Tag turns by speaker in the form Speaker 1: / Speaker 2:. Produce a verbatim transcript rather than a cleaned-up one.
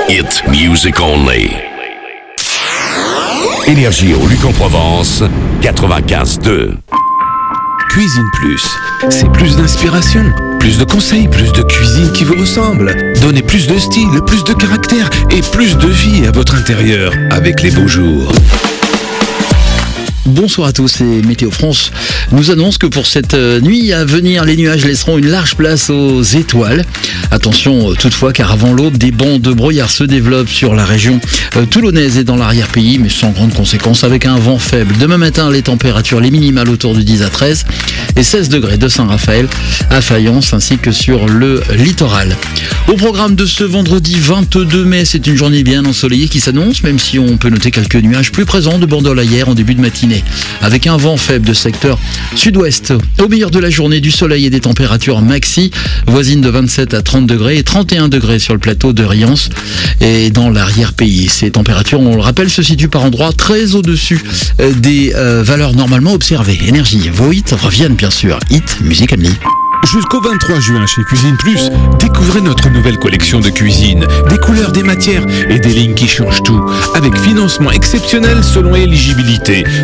Speaker 1: Hit music only. Énergie au Luc en Provence, quatre-vingt-quinze deux.
Speaker 2: Cuisine Plus, c'est plus d'inspiration, plus de conseils, plus de cuisine qui vous ressemble. Donnez plus de style, plus de caractère et plus de vie à votre intérieur avec les beaux jours.
Speaker 3: Bonsoir à tous, et Météo France nous annonce que pour cette nuit à venir, les nuages laisseront une large place aux étoiles. Attention toutefois, car avant l'aube, des bancs de brouillard se développent sur la région toulonnaise et dans l'arrière-pays, mais sans grande conséquence, avec un vent faible. Demain matin, les températures, les minimales autour de dix à treize et seize degrés de Saint-Raphaël à Fayence, ainsi que sur le littoral. Au programme de ce vendredi vingt-deux mai, c'est une journée bien ensoleillée qui s'annonce, même si on peut noter quelques nuages plus présents de Bordeaux hier en début de matinée, avec un vent faible de secteur sud-ouest. Au milieu de la journée, du soleil et des températures maxi, voisines de vingt-sept à trente degrés et trente et un degrés sur le plateau de Riance et dans l'arrière-pays. Ces températures, on le rappelle, se situent par endroits très au-dessus des euh, valeurs normalement observées. Énergie, vos hits reviennent bien sûr. Hit Music Only.
Speaker 2: Jusqu'au vingt-trois juin chez Cuisine Plus, découvrez notre nouvelle collection de cuisine, des couleurs, des matières et des lignes qui changent tout, avec financement exceptionnel selon éligibilité.